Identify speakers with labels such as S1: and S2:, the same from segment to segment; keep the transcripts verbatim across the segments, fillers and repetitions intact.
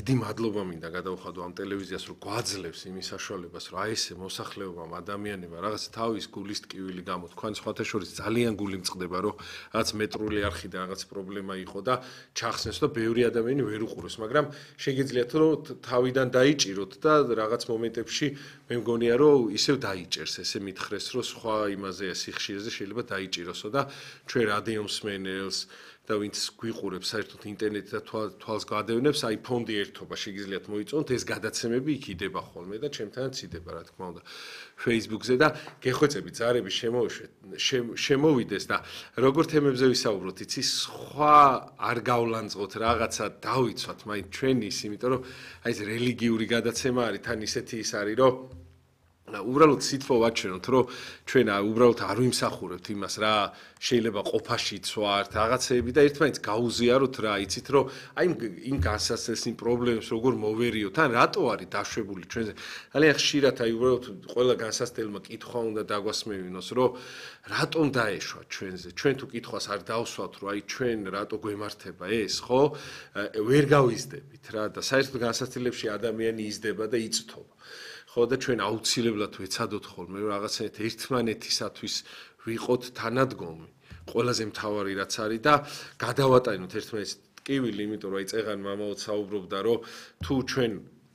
S1: დიდი მადლობა მინდა გადავხადო ამ ტელევიზიას, რომ გვაძლევს იმის საშუალებას, რომ აი ესე მოსახლეობამ, ადამიანებმა რაღაც თავის გულის ტკივილი გამო, თქვენ სხვათა შორის ძალიან გული მწყდება, რომ რაღაც მეტრული არხიდან რაღაც პრობლემა იყო და ჩახსნეს და ბევრი ადამიანი ვერ უყურეს, მაგრამ შეგიძლიათ რომ თავიდან დაიჭიროთ და რაღაც მომენტებში მე მგონია რომ ისევ დაიჭერს, ესე მითხრეს რომ სხვა იმაზეა სიხშირეზე შეიძლება დაიჭიროსო და ჩვენ რადიო მსმენელს და ვინც გვიყურებს საერთოდ ინტერნეტი და თვალს გადაევნებს, აი ფონდი ერთობა შეგიძლიათ მოიწონოთ, ეს გადაცემები იქ იდება ხოლმე და ჩემთანაც იდება, რა თქმა უნდა, Facebook-ზე და გეხვეწები ზარები შემოვიდეს და როგორ თემებზე ვისაუბროთ, იცი, სხვა არ გავლანძღოთ, რაღაცა დავიცვათ, მაინც ჩვენი ის, იმიტომ რომ აი ეს რელიგიური გადაცემა არის, თან ისეთი ის არის, რომ უბრალოდ სიტყვა ვაჩვენოთ, რომ ჩვენ უბრალოდ არ ვიმსახურებთ იმას, რა შეიძლება ყოფაშიც ვართ, რაღაცეები და ერთმანეთს გაუზიაროთ რა, იცით, რომ აი იმ განსაცდელს, იმ პრობლემებს როგორ მოვერიოთ, ან რატო არის დაშვებული ჩვენზე. ძალიან ხშირად აი უბრალოდ ყველა განსაცდელმა კითხვა უნდა დაგვასმევინოს, რომ რატომ დაეშვა ჩვენზე. ჩვენ თუ კითხვას არ დავსვათ, რომ აი ჩვენ რატო გვემართება ეს, ხო? ვერ გავიზდებით რა და საერთოდ განსაცდელებში ადამიანი იზრდება და იწთობა. ხო და ჩვენ აუცილებლად ვეცადოთ ხოლმე რომ რაღაცნაირად ერთმანეთისათვის ვიყოთ თანადგომი. ყველაზე მთავარი რაც არის და გადავატანოთ ერთმანეთს ტკივილი, იმიტომ რომ აი წეღან მამაოც საუბრობდა რომ თუ ჩვენ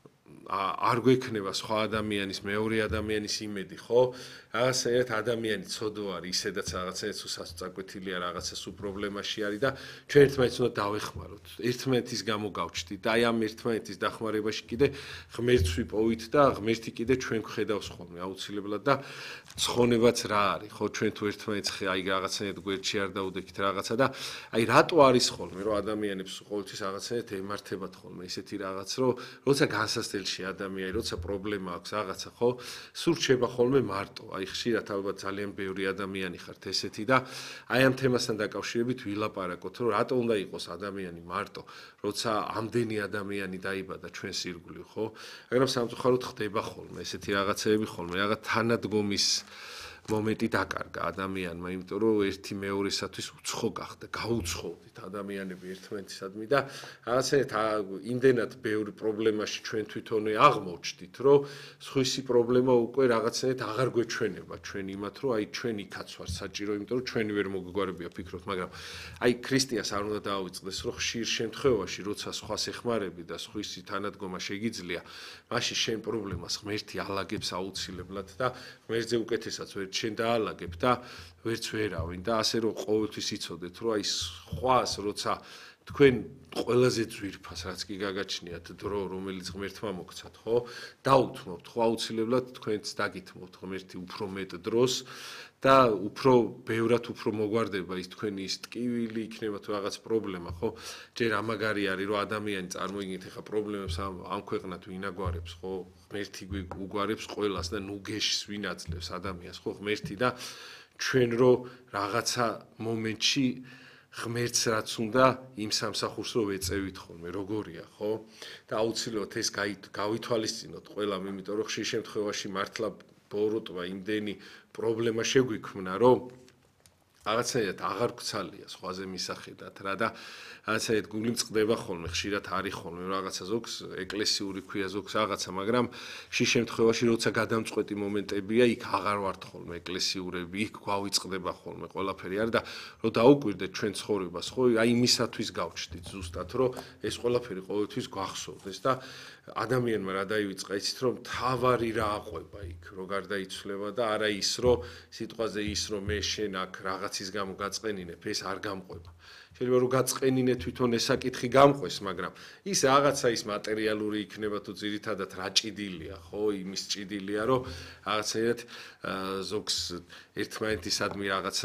S1: არ გვექნება სხვა ადამიანის, მეორე ადამიანის იმედი, ხო? რაღაცნაირად ადამიანი ცოდო არის, ისედაც რაღაცნაირად სულ წაკვეთილია, რაღაცა სულ პრობლემაში არის და ჩვენ ერთმანეთს უნდა დავეხმაროთ. ერთმანეთის გამო გავჩდით და აი ამ ერთმანეთის დახმარებაში კიდე ღმერთს ვიპოვით და ღმერთი კიდე ჩვენ გვხედავს ხოლმე აუცილებლად და ცხონებაც რა არის, ხო? ჩვენ თუ ერთმანეთს აი რაღაცნაირად გვერდში არ დაუდექით რაღაცა და აი რატო არის ხოლმე, რომ ადამიანებს ყოველთვის რაღაცნაირად ემართებათ ხოლმე ისეთი რაღაც, რომ როცა განსასწრელში ადამიანი, როცა პრობლემა აქვს რაღაცა, ხო? სულ რჩება ხოლმე მარტო. აი ხშირად ალბათ ძალიან ბევრი ადამიანი ხართ ესეთი და აი ამ თემასთან დაკავშირებით ვილაპარაკოთ, რომ რატო უნდა იყოს ადამიანი მარტო, როცა ამდენი ადამიანი დაიბადა ჩვენს ირგვლივ, ხო? მაგრამ სამწუხაროდ ხდება ხოლმე ესეთი რაღაცეები ხოლმე, რაღაც თანადგომის მომენტი დაკარგა ადამიანმა, იმიტომ რომ ერთი მეორესათვის უცხო გახდა, გაუცხოდით ადამიანები ერთმანეთისადმი და რაღაცნაირად იმდენად ბევრი პრობლემაში ჩვენ თვითონვე აღმოჩნდით, რომ სხვისი პრობლემა უკვე რაღაცნაირად აღარ გვეჩვენება ჩვენ იმათ, რომ აი ჩვენ იქაც ვართ საჭირო, იმიტომ რომ ჩვენი ვერ მოგვიგგვარებია ფიქრობთ, მაგრამ აი ქრისტიანს არ უნდა დაავიწყდეს, რომ ხშირ შემთხვევაში, როცა სხვას ეხმარები და სხვისი თანადგომა შეგიძლია, მაშინ შენ პრობლემას ღმერთი ალაგებს აუცილებლად და ღმერთზე უკეთესაც ვერ შენ დაალაგებ და ვერც ვერავინ და ასე რომ ყოველთვის იცოდეთ რომ აი სხვას როცა თქვენ ყველაზე ძვირფას რაც კი გაგაჩნიათ დრო რომელიც ღმერთმა მოგცათ ხო დაუთმობთ ხო აუცილებლად თქვენც დაგითმობთ ღმერთი უფრო მეტ დროს და უფრო ბევრად უფრო მოგვარდება ის თქვენი ის ტკივილი იქნება თუ რაღაც პრობლემა ხო ჯერ ამაგარი არის რომ ადამიანი წარმოიდგინეთ ახლა პრობლემებს ამ ქვეყნად ვინ აგვარებს ხო ღმერთი უგვარებს ყველას და ნუ გეშს ვინ აძლევს ადამიანს ხო ღმერთი და ჩვენ რო რაღაცა მომენტში ღმერთს რაც უნდა იმ სამსახურს რო ვეწევით ხოლმე როგორია ხო და აუცილებლად ეს გავითვალისწინოთ ყველამ იმიტომ რომ ხშირ შემთხვევაში მართლა ბოროტვა იმდენი პრობლემა შეგვიქმნა რომ რაღაცნაირად აღარ გვცალია სხვაზე მისახედად რა და რაღაცნაირად გული მწყდება ხოლმე ხშირად არის ხოლმე რაღაცა ზოგს ეკლესიური ქვია ზოგს რაღაცა მაგრამ ხშირ შემთხვევაში როცა გადამწყვეტი მომენტებია იქ აღარ ვართ ხოლმე ეკლესიურები იქ გვავიწყდება ხოლმე ყველაფერი არ და რომ დაუკვირდეთ ჩვენ ცხოვრებას ხო აი იმისათვის გავჩდით ზუსტად რომ ეს ყველაფერი ყოველთვის გვახსოვდეს და ადამიანმა რა დაივიწყა იცით რომ თავარი რა აყვება იქ რო გარდაიცვლება და არა ის რომ სიტყვაზე ის რომ მე შენ აქ რაღაცის გამო გაწყენინებ ეს არ გამყვება შეიძლება რომ გაწყენინე თვითონ ეს საკითხი გამყვეს მაგრამ ის რაღაცა ის მატერიალური იქნება თუ ძირითადად რა ჭიდილია ხო იმის ჭიდილია რომ რაღაცაერად ზოგს ერთმანეთისადმი რაღაცა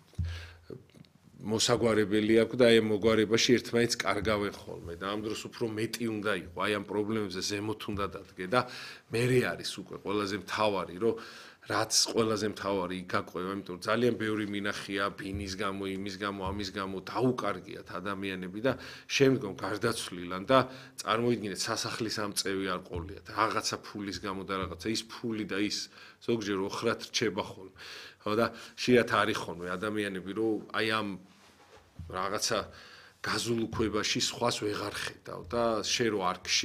S1: მოსაგვარებელი აქვს და აი ამ მოგვარებაში ერთმანეთს კარგავენ ხოლმე და ამ დროს უფრო მეტი უნდა იყო აი ამ პრობლემებზე ზემოთ უნდა დადგე და მერე არის უკვე ყველაზე მთავარი რომ რაც ყველაზე მთავარი იქ გაყვება იმიტომ რომ ძალიან ბევრი მინახია ბინის გამო იმის გამო ამის გამო დაუკარგიათ ადამიანები და შემდგომ გარდაცვლილან და წარმოიდგინეთ სასახლის ამწევი არ ყოლიათ რაღაცა ფულის გამო და რაღაცა ის ფული და ის ზოგჯერ ოხრად რჩება ხოლმე ხო და შეიძლება არის ხოლმე ადამიანები რომ აი ამ რაღაცა გაზულუქვებაში სხვას ვეღარ ხედავ და შე რო არ